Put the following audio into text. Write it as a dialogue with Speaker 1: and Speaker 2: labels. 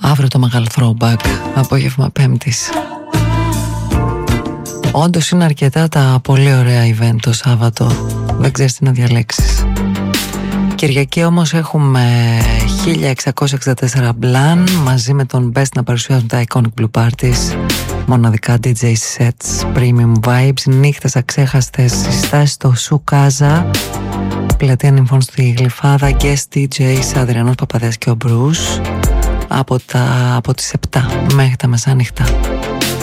Speaker 1: Αύριο το μεγάλο throwback, απόγευμα Πέμπτης. Όντως είναι αρκετά τα πολύ ωραία event το Σάββατο. Δεν ξέρεις τι να διαλέξεις. Κυριακή όμως έχουμε 1664 Blan μαζί με τον Best να παρουσιάζουν τα Iconic Blue Parties. Μοναδικά DJ sets, premium vibes, νύχτες αξέχαστες, συστάσεις στο Σουκάζα, πλατεία νυμφών στη Γλυφάδα, guest DJs Αδριανός Παπαδέας και ο Μπρούς από τις 7 μέχρι τα μεσάνυχτα.